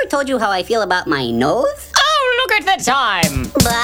told you how I feel about my nose? Oh, look at the time!